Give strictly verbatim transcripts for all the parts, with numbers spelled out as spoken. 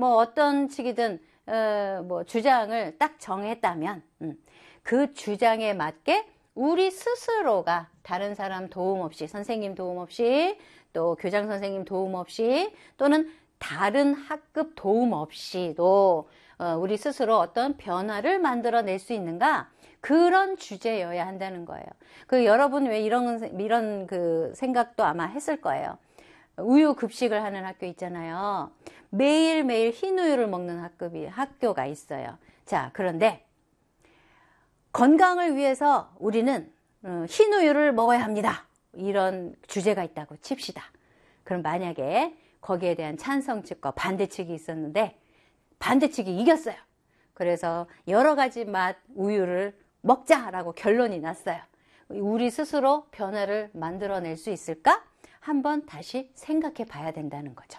뭐 어떤 측이든 어, 뭐 주장을 딱 정했다면 음, 그 주장에 맞게 우리 스스로가 다른 사람 도움 없이, 선생님 도움 없이, 또 교장 선생님 도움 없이, 또는 다른 학급 도움 없이도 어, 우리 스스로 어떤 변화를 만들어낼 수 있는가? 그런 주제여야 한다는 거예요. 그 여러분 왜 이런 이런 그 생각도 아마 했을 거예요. 우유 급식을 하는 학교 있잖아요. 매일매일 흰 우유를 먹는 학급이 학교가 있어요. 자, 그런데 건강을 위해서 우리는 흰 우유를 먹어야 합니다. 이런 주제가 있다고 칩시다. 그럼 만약에 거기에 대한 찬성 측과 반대 측이 있었는데 반대 측이 이겼어요. 그래서 여러 가지 맛 우유를 먹자라고 결론이 났어요. 우리 스스로 변화를 만들어낼 수 있을까? 한번 다시 생각해 봐야 된다는 거죠.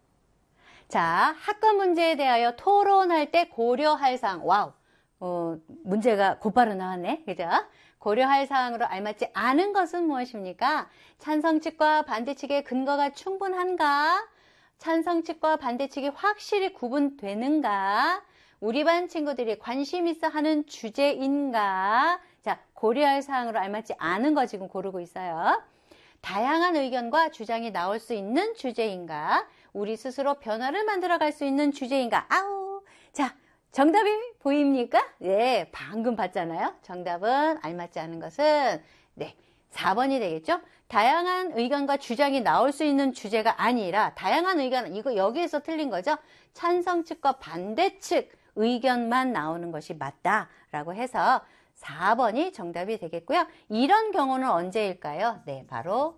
자, 학급 문제에 대하여 토론할 때 고려할 사항. 와우. 어, 문제가 곧바로 나왔네. 그죠? 고려할 사항으로 알맞지 않은 것은 무엇입니까? 찬성 측과 반대 측의 근거가 충분한가? 찬성 측과 반대 측이 확실히 구분되는가? 우리 반 친구들이 관심 있어 하는 주제인가? 자, 고려할 사항으로 알맞지 않은 거 지금 고르고 있어요. 다양한 의견과 주장이 나올 수 있는 주제인가? 우리 스스로 변화를 만들어갈 수 있는 주제인가? 아우! 자, 정답이 보입니까? 네, 방금 봤잖아요. 정답은 알맞지 않은 것은 네, 사 번이 되겠죠? 다양한 의견과 주장이 나올 수 있는 주제가 아니라 다양한 의견, 이거 여기에서 틀린 거죠? 찬성 측과 반대 측 의견만 나오는 것이 맞다라고 해서 사 번이 정답이 되겠고요. 이런 경우는 언제일까요? 네, 바로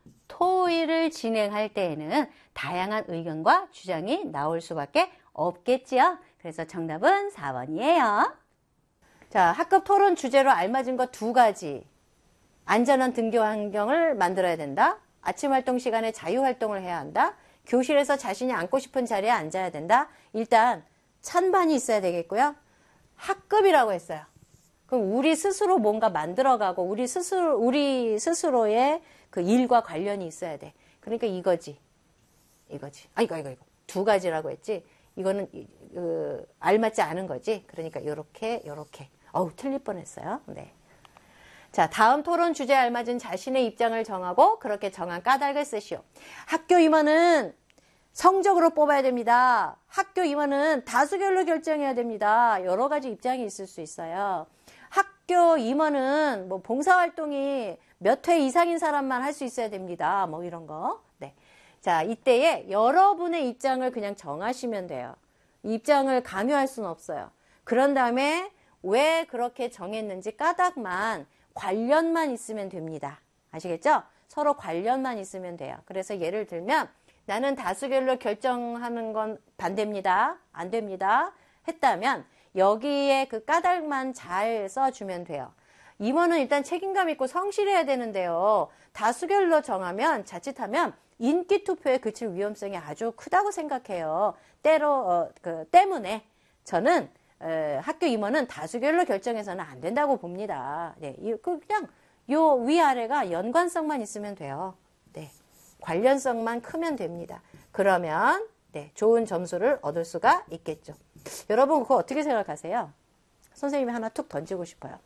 토의를 진행할 때에는 다양한 의견과 주장이 나올 수밖에 없겠지요. 그래서 정답은 사 번이에요. 자, 학급 토론 주제로 알맞은 것 두 가지. 안전한 등교 환경을 만들어야 된다. 아침 활동 시간에 자유 활동을 해야 한다. 교실에서 자신이 앉고 싶은 자리에 앉아야 된다. 일단 찬반이 있어야 되겠고요. 학급이라고 했어요. 그럼 우리 스스로 뭔가 만들어가고 우리 스스로 우리 스스로의 그 일과 관련이 있어야 돼. 그러니까 이거지, 이거지. 아 이거 이거 이거 두 가지라고 했지. 이거는 그, 알맞지 않은 거지. 그러니까 요렇게 요렇게. 어우 틀릴 뻔했어요. 네. 자, 다음 토론 주제에 알맞은 자신의 입장을 정하고 그렇게 정한 까닭을 쓰시오. 학교 임원은 성적으로 뽑아야 됩니다. 학교 임원은 다수결로 결정해야 됩니다. 여러 가지 입장이 있을 수 있어요. 학교 임원은 뭐 봉사활동이 몇 회 이상인 사람만 할 수 있어야 됩니다. 뭐 이런 거. 네. 자, 이때에 여러분의 입장을 그냥 정하시면 돼요. 입장을 강요할 수는 없어요. 그런 다음에 왜 그렇게 정했는지 까닭만, 관련만 있으면 됩니다. 아시겠죠? 서로 관련만 있으면 돼요. 그래서 예를 들면 나는 다수결로 결정하는 건 반대입니다. 안 됩니다. 했다면 여기에 그 까닭만 잘 써주면 돼요. 임원은 일단 책임감 있고 성실해야 되는데요. 다수결로 정하면 자칫하면 인기 투표에 그칠 위험성이 아주 크다고 생각해요. 때로 어, 그 때문에 저는 에, 학교 임원은 다수결로 결정해서는 안 된다고 봅니다. 네, 이, 그 그냥 요 위아래가 연관성만 있으면 돼요. 네, 관련성만 크면 됩니다. 그러면 네, 좋은 점수를 얻을 수가 있겠죠. 여러분 그거 어떻게 생각하세요? 선생님이 하나 툭 던지고 싶어요.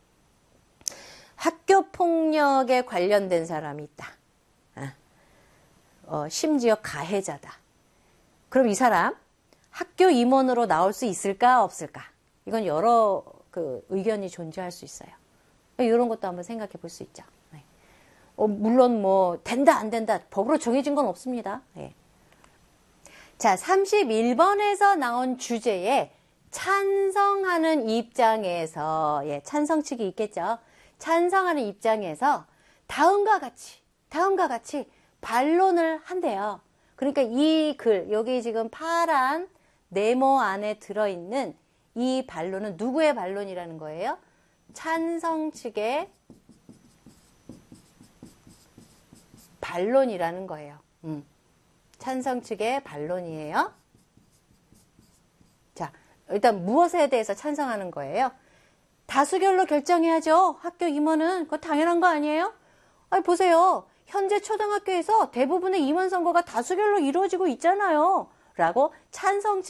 학교 폭력에 관련된 사람이 있다. 어, 심지어 가해자다. 그럼 이 사람 학교 임원으로 나올 수 있을까 없을까? 이건 여러 그 의견이 존재할 수 있어요. 이런 것도 한번 생각해 볼 수 있죠. 네. 어, 물론 뭐 된다 안 된다 법으로 정해진 건 없습니다. 네. 자, 삼십일 번에서 나온 주제에 찬성하는 입장에서, 예, 찬성 측이 있겠죠. 찬성하는 입장에서 다음과 같이, 다음과 같이 반론을 한대요. 그러니까 이 글, 여기 지금 파란 네모 안에 들어있는 이 반론은 누구의 반론이라는 거예요? 찬성 측의 반론이라는 거예요. 음. 찬성 측의 반론이에요. 자, 일단 무엇에 대해서 찬성하는 거예요? 다수결로 결정해야죠. 학교 임원은. 그거 당연한 거 아니에요? 아니, 보세요. 현재 초등학교에서 대부분의 임원 선거가 다수결로 이루어지고 있잖아요. 라고 찬성 측